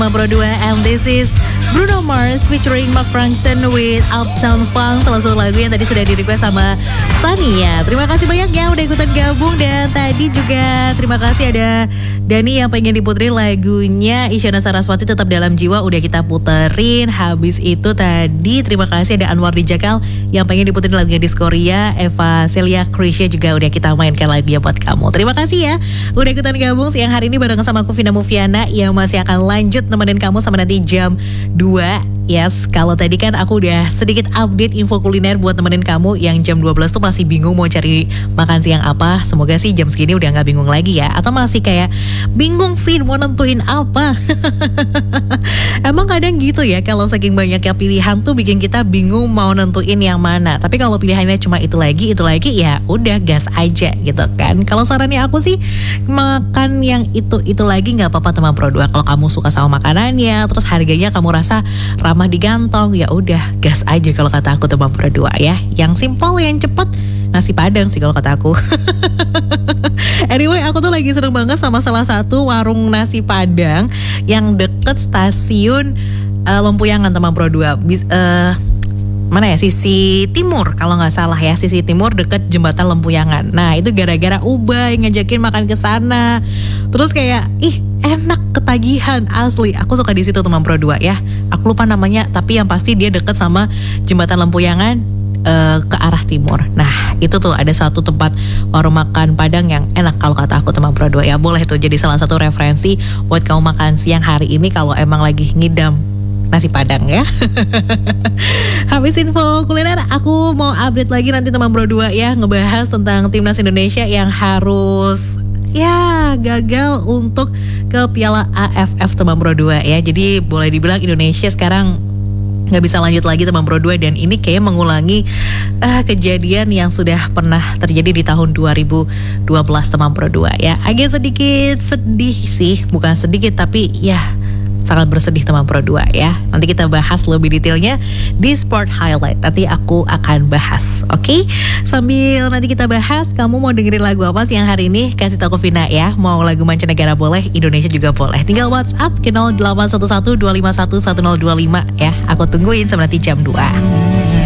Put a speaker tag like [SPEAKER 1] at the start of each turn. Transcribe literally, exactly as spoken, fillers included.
[SPEAKER 1] Pro dua, and this is Bruno Mars featuring Mark Ronson with Uptown Funk, salah satu lagu yang tadi sudah di-request sama Sania. Terima kasih banyak ya udah ikutan gabung, dan tadi juga terima kasih ada Dani yang pengen diputerin lagunya Isyana Saraswati Tetap Dalam Jiwa, udah kita puterin. Habis itu tadi terima kasih ada Anwar di Jakal yang pengen diputerin lagunya Diskoria, Eva Celia Krisya juga udah kita mainkan lagunya buat kamu. Terima kasih ya udah ikutan gabung siang hari ini bareng sama aku Vina Mufiana yang masih akan lanjut nemenin kamu sama nanti jam dua. Yes, kalau tadi kan aku udah sedikit update info kuliner buat nemenin kamu yang jam dua belas tuh masih bingung mau cari makan siang apa. Semoga sih jam segini udah gak bingung lagi ya. Atau masih kayak bingung Vin mau nentuin apa. Emang kadang gitu ya, kalau saking banyaknya pilihan tuh bikin kita bingung mau nentuin yang mana. Tapi kalau pilihannya cuma itu lagi, itu lagi, ya udah gas aja gitu kan. Kalau sarannya aku sih makan yang itu-itu lagi gak apa-apa teman Pro dua. Kalau kamu suka sama makanannya, terus harganya kamu rasa ramah di kantong, ya udah gas aja kalau kata aku teman Pro dua ya. Yang simple, yang cepet, nasi padang sih kalau kata aku. Anyway, aku tuh lagi seneng banget sama salah satu warung nasi padang yang deket stasiun uh, Lempuyangan teman Pro dua. Bis, uh, mana ya, sisi timur kalau nggak salah ya, sisi timur deket jembatan Lempuyangan. Nah itu gara-gara Ubay ngajakin makan ke sana, terus kayak ih enak, ketagihan asli. Aku suka di situ teman Pro dua ya. Aku lupa namanya, tapi yang pasti dia deket sama jembatan Lempuyangan uh, ke arah timur. Nah itu tuh ada satu tempat warung makan Padang yang enak kalau kata aku teman Pro dua ya. Boleh tuh jadi salah satu referensi buat kamu makan siang hari ini kalau emang lagi ngidam nasi padang ya. Habis info kuliner, aku mau update lagi nanti teman Pro dua ya, ngebahas tentang timnas Indonesia yang harus ya gagal untuk ke Piala A F F teman Pro dua ya. Jadi boleh dibilang Indonesia sekarang nggak bisa lanjut lagi teman Pro dua, dan ini kayak mengulangi uh, kejadian yang sudah pernah terjadi di tahun dua ribu dua belas teman Pro dua ya. Agak sedikit sedih sih, bukan sedikit tapi ya sangat bersedih teman Pro dua ya. Nanti kita bahas lebih detailnya di Sport Highlight. Nanti aku akan bahas, oke? Okay? Sambil nanti kita bahas, kamu mau dengerin lagu apa siang hari ini? Kasih tahu Vina ya. Mau lagu mancanegara boleh, Indonesia juga boleh. Tinggal WhatsApp ke nol delapan satu satu dua lima satu satu nol dua lima ya. Aku tungguin sampai nanti jam dua.